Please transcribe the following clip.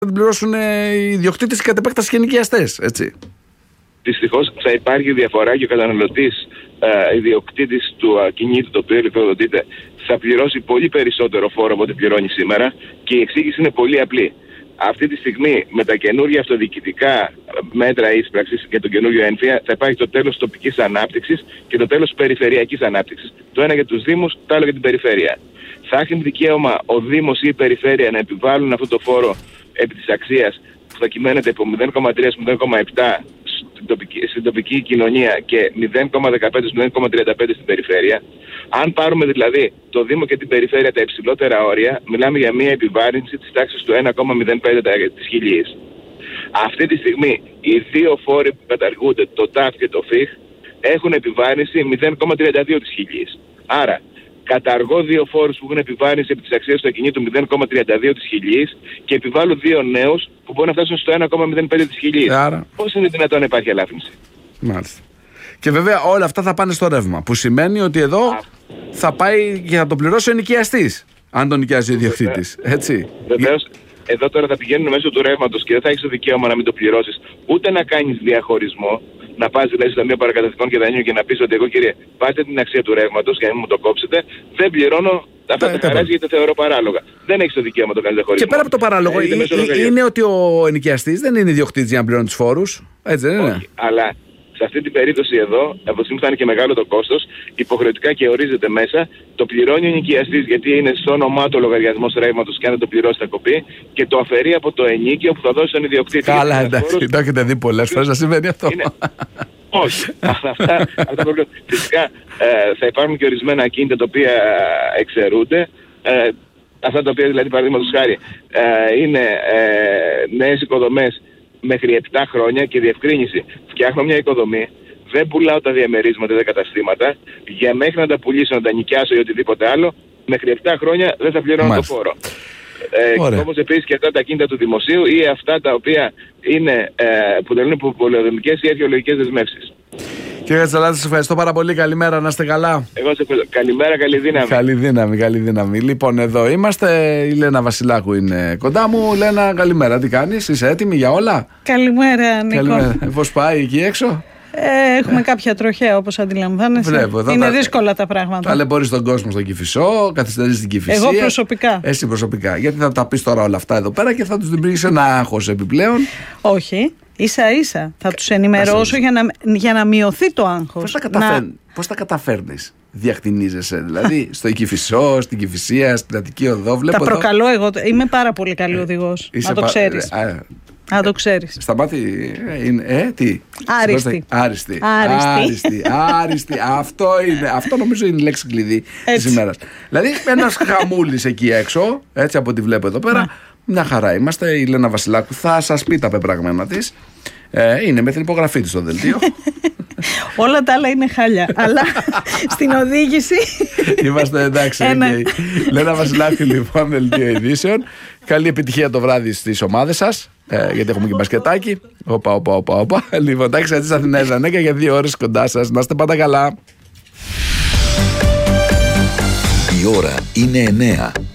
την πληρώσουν οι ιδιοκτήτες και κατ' επέκταση και ενοικιαστές, έτσι. Δυστυχώς θα υπάρχει διαφορά και ο καταναλωτής, ιδιοκτήτης του ακινήτου το οποίο ηλεκτροδοτείται, θα πληρώσει πολύ περισσότερο φόρο από ό,τι πληρώνει σήμερα και η εξήγηση είναι πολύ απλή. Αυτή τη στιγμή με τα καινούργια αυτοδιοικητικά μέτρα ίσπραξης και τον καινούργιο έμφυα θα υπάρχει το τέλος τοπικής ανάπτυξης και το τέλος περιφερειακής ανάπτυξης. Το ένα για τους Δήμους, το άλλο για την περιφέρεια. Θα έχουν δικαίωμα ο Δήμος ή η περιφέρεια να επιβάλλουν αυτό το φόρο επί της αξίας που θα κυμαίνεται από 0,3-0,7 στην τοπική κοινωνία και 0,15-0,35 στην περιφέρεια. Αν πάρουμε δηλαδή το Δήμο και την περιφέρεια τα υψηλότερα όρια, μιλάμε για μια επιβάρυνση της τάξης του 1,05 της χιλιής. Αυτή τη στιγμή οι δύο φόροι που καταργούνται, το ΤΑΦ και το ΦΙΧ, έχουν επιβάρυνση 0,32 της χιλιής. Άρα, καταργώ δύο φόρους που έχουν επιβάρυνση επί της αξίας του ακινήτου 0,32 της χιλιής και επιβάλλω δύο νέους που μπορούν να φτάσουν στο 1,05 της χιλιής. Άρα... Πώς είναι δυνατόν να υπάρχει ελάφρυνση? Μάλιστα. Και βέβαια όλα αυτά θα πάνε στο ρεύμα. Που σημαίνει ότι εδώ θα πάει και θα το πληρώσει ο ενοικιαστής. Αν τον νοικιάζει ο ιδιοκτήτης. Έτσι. Βεβαίως, εδώ τώρα θα πηγαίνουν μέσω του ρεύματος και δεν θα έχεις το δικαίωμα να μην το πληρώσεις, ούτε να κάνεις διαχωρισμό. Να πας δηλαδή στα μία παρακαταθήκων και δανείων και να πεις ότι εγώ, κύριε, πάτε την αξία του ρεύματος για να μην μου το κόψετε, δεν πληρώνω αυτά τα χαράζια γιατί τα θεωρώ παράλογα. Δεν έχεις το δικαίωμα το κάνεις διαχωρισμό. Και πέρα από το παράλογο, είναι ότι ο ενοικιαστής δεν είναι ιδιοκτήτης για να πληρώνει τους φόρους. Έτσι δεν είναι? Όχι, αλλά σε αυτή την περίπτωση εδώ, από τη στιγμή που θα είναι και μεγάλο το κόστος, υποχρεωτικά και ορίζεται μέσα, το πληρώνει ο ενοικιαστής γιατί είναι στο όνομά του ο λογαριασμός ρεύματος και αν δεν το πληρώσει θα κοπεί και το αφαιρεί από το ενίκιο που θα δώσει στον ιδιοκτήτη. Καλά, εντάξει, το έχετε δει πολλές φορές να συμβαίνει αυτό. Όχι. Αυτά φυσικά θα υπάρχουν και ορισμένα ακίνητα τα οποία εξαιρούνται. Αυτά τα οποία δηλαδή παραδείγματος χάρη είναι νέες οικοδομές μέχρι 7 χρόνια και διευκρίνηση. Φτιάχνω μια οικοδομή, δεν πουλάω τα διαμερίσματα, τα καταστήματα, για μέχρι να τα πουλήσω, να τα νοικιάσω ή οτιδήποτε άλλο, μέχρι 7 χρόνια δεν θα πληρώνω το φόρο. Όπως επίσης και αυτά τα ακίνητα του δημοσίου ή αυτά τα οποία είναι, που τελούν από πολεοδομικές ή αρχαιολογικές δεσμεύσεις. Κύριε Κατσαλάτση, σας ευχαριστώ πάρα πολύ. Καλημέρα, να είστε καλά. Εγώ σας ευχαριστώ. Καλημέρα, καλή δύναμη. Καλή δύναμη, καλή δύναμη. Λοιπόν, εδώ είμαστε. Η Λένα Βασιλάκου είναι κοντά μου. Λένα, καλημέρα. Τι κάνεις, είσαι έτοιμη για όλα? Καλημέρα, Νίκο. Καλημέρα. Πώς πάει εκεί έξω? Έχουμε κάποια τροχέα, όπως αντιλαμβάνεσαι. Βλέπω, είναι δύσκολα τα πράγματα. Ταλαιπωρείς τον κόσμο στον Κηφισό, καθυστερείς την Κηφισία. Εγώ προσωπικά. Εσύ προσωπικά. Γιατί θα τα πεις τώρα όλα αυτά εδώ πέρα και θα τους δημιουργήσεις ένα άγχος επιπλέον. Όχι. Ίσα-ίσα θα τους ενημερώσω για να μειωθεί το άγχος. Πώς τα καταφέρνεις? Διακτηνίζεσαι δηλαδή στο Κηφισό, στην Κηφισία, στην Αττική Οδό? Τα προκαλώ εγώ. Είμαι πάρα πολύ καλή οδηγός. Να το ξέρεις. Να το ξέρεις. Στα μάτια είναι. Τι? Άριστη. Αυτό είναι. Αυτό νομίζω είναι η λέξη κλειδί της ημέρας. Δηλαδή ένας χαμούλης εκεί έξω, έτσι από ό,τι βλέπω εδώ πέρα. Μια χαρά είμαστε. Η Λένα Βασιλάκου θα σας πει τα πεπραγμένα της. Είναι με την υπογραφή της στο δελτίο. Όλα τα άλλα είναι χάλια. Αλλά στην οδήγηση είμαστε εντάξει. Λένα Βασιλάκου, λοιπόν, δελτίο ειδήσεων. Καλή επιτυχία το βράδυ στις ομάδες σας. Γιατί έχουμε και μπασκετάκι. Οπα. Λοιπόν, εντάξει, έτσι Αθηναίες Ανέκα για 2 ώρες κοντά σας. Να είστε πάντα καλά. Η ώρα είναι 9.